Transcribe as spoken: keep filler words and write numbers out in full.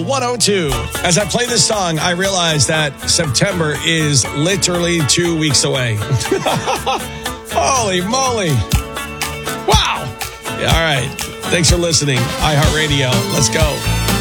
one oh two. As I play this song, I realize that September is literally two weeks away. Holy moly. Wow. Yeah, all right. Thanks for listening. iHeartRadio. Let's go.